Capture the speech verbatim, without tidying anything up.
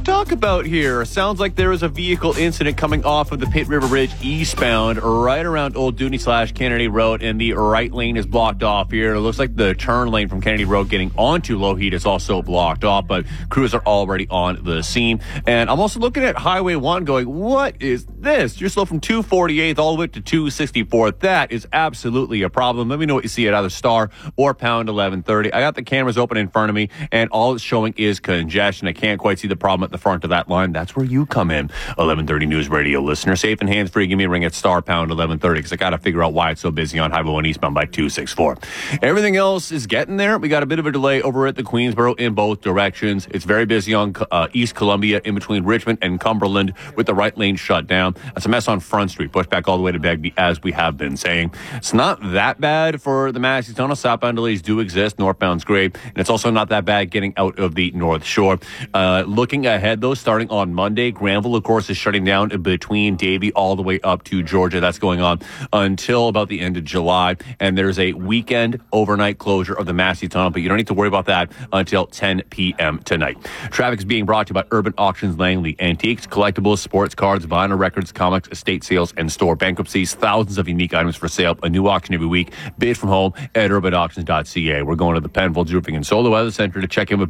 talk about here? Sounds like there was a vehicle incident coming off of the Pitt River Ridge eastbound right around Old Dooney slash Kennedy Road, and the right lane is blocked off here. It looks like the turn lane from Kennedy Road getting onto Lougheed is also blocked off, but crews are already on the scene. And I'm also looking at Highway one going, what is this? You're slow from two forty-eighth all the way to two sixty-fourth. That is absolutely a problem. Let me know what you see at either star or pound eleven thirty. I got the cameras open in front of me, and all it's showing is congestion. I can't quite see the problem at the front of that line. That's where you come in. eleven thirty News Radio listener, safe and hands-free. Give me a ring at star pound eleven thirty because I got to figure out why it's so busy on Highway one eastbound by two sixty-four. Everything else is getting there. We got a bit of a delay over at the Queensboro in both directions. It's very busy on uh, East Columbia in between Richmond and Cumberland with the right lane shut down. That's a mess on Front Street. Push back all the way to Begbie, as we have been saying. It's not that bad for the Massey Tunnel. Southbound delays do exist. Northbound's great. And it's also not that bad getting out of the North Shore. Uh, looking ahead, though, starting on Monday, Granville, of course, is shutting down between Davie all the way up to Georgia. That's going on until about the end of July. And there's a weekend overnight closure of the Massey Tunnel, but you don't need to worry about that until ten p.m. tonight. Traffic is being brought to you by Urban Auctions Langley. Antiques, collectibles, sports cards, vinyl records, comics, estate sales, and store bankruptcies. Thousands of unique items for sale. A new auction every week. Bid from home at urban auctions dot c a. We're going to the Penfolds Roofing and Solar Weather Center to check in with